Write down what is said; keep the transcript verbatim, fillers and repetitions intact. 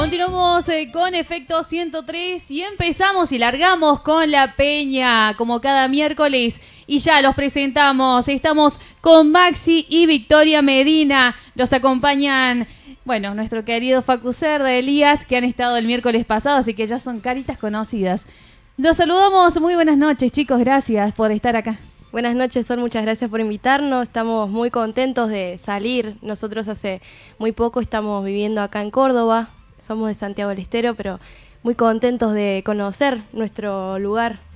Continuamos eh, con Efecto ciento tres y empezamos y largamos con la peña como cada miércoles y ya los presentamos. Estamos con Maxi y Victoria Medina. Los acompañan, bueno, nuestro querido Facu Cerda, Elías, que han estado el miércoles pasado, así que ya son caritas conocidas. Los saludamos. Muy buenas noches, chicos. Gracias por estar acá. Buenas noches, Sol, muchas gracias por invitarnos. Estamos muy contentos de salir. Nosotros hace muy poco estamos viviendo acá en Córdoba. Somos de Santiago del Estero, pero muy contentos de conocer nuestro lugar.